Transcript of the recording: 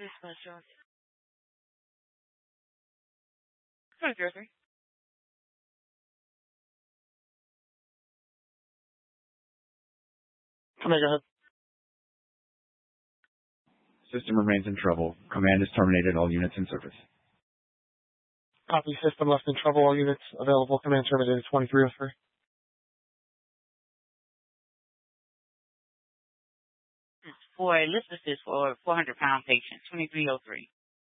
This was yours. 2303. Come on, go ahead. System remains in trouble. Command is terminated. All units in service. Copy. System left in trouble. All units available. Command terminated. 2303. For a list assist for a 400-pound patient. 2303.